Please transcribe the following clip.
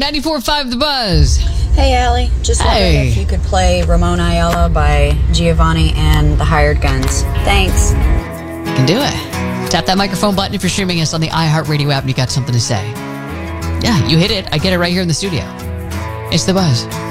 94.5 The Buzz. Hey, Allie. Just wondering if you could play Ramon Ayala by Giovanni and the Hired Guns. Thanks. Can do it. Tap that microphone button if you're streaming us on the iHeartRadio app and you got something to say. Yeah, you hit it. I get it right here in the studio. It's The Buzz.